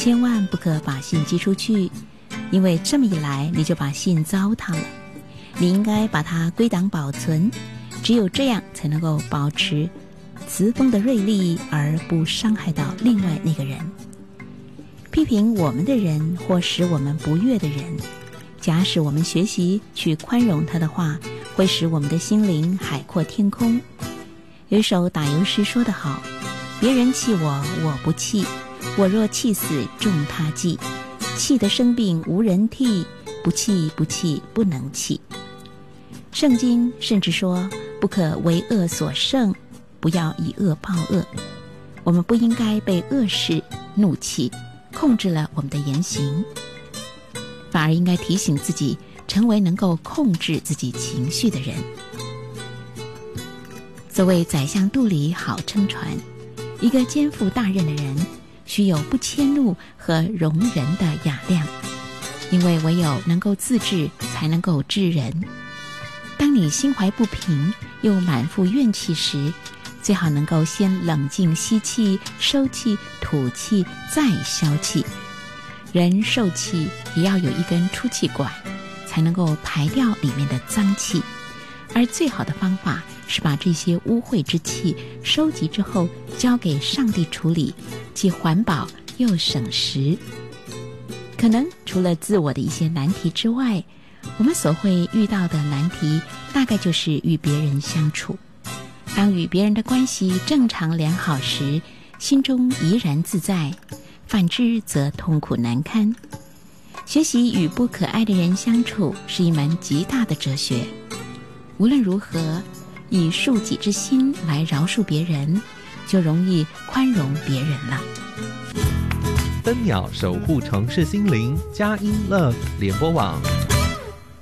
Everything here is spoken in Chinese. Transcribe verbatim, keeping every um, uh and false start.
千万不可把信寄出去，因为这么一来你就把信糟蹋了。你应该把它归档保存，只有这样才能够保持词锋的锐利，而不伤害到另外那个人。批评我们的人或使我们不悦的人，假使我们学习去宽容他的话，会使我们的心灵海阔天空。有一首打油诗说得好，别人气我，我不气，我若气死，众他忌，气得生病无人替，不气不气不能气。圣经甚至说，不可为恶所胜，不要以恶报恶。我们不应该被恶事怒气控制了我们的言行，反而应该提醒自己，成为能够控制自己情绪的人。所谓宰相肚里好撑船，一个肩负大任的人须有不迁怒和容人的雅量，因为唯有能够自治，才能够治人。当你心怀不平又满腹怨气时，最好能够先冷静吸气，收气，吐气，再消气。人受气也要有一根出气管，才能够排掉里面的脏气。而最好的方法是把这些污秽之气收集之后交给上帝处理，既环保又省时。可能除了自我的一些难题之外，我们所会遇到的难题大概就是与别人相处。当与别人的关系正常良好时，心中怡然自在，反之则痛苦难堪。学习与不可爱的人相处是一门极大的哲学。无论如何，以恕己之心来饶恕别人，就容易宽容别人了。 分秒守护城市心灵，佳音乐联播网。